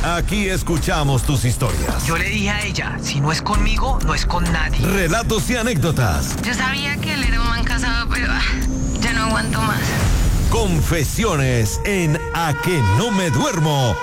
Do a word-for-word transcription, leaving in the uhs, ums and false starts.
Aquí escuchamos tus historias. Yo le dije a ella, si no es conmigo, no es con nadie. Relatos y anécdotas. Yo sabía que él era un man casado, pero ah, ya no aguanto más. Confesiones en A que no me duermo